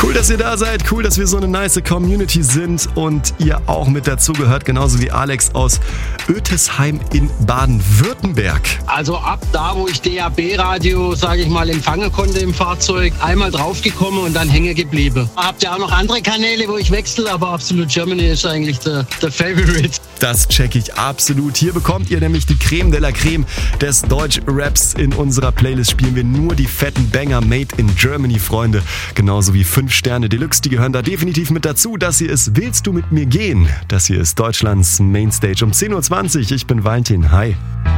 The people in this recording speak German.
Cool, dass ihr da seid. Cool, dass wir so eine nice Community sind und ihr auch mit dazugehört, genauso wie Alex aus Ötesheim in Baden-Württemberg. Also ab da, wo ich DAB-Radio, sage ich mal, empfangen konnte im Fahrzeug, einmal draufgekommen und dann hängen geblieben. Habt ihr auch noch andere Kanäle, wo ich wechsle, aber Absolute Germany ist eigentlich der Favorite. Das check ich absolut. Hier bekommt ihr nämlich die Creme de la Creme des Deutsch-Raps. In unserer Playlist spielen wir nur die fetten Banger made in Germany, Freunde. Genauso wie 5 Sterne Deluxe, die gehören da definitiv mit dazu. Das hier ist Willst du mit mir gehen? Das hier ist Deutschlands Mainstage um 10.20 Uhr. Ich bin Valentin. Hi.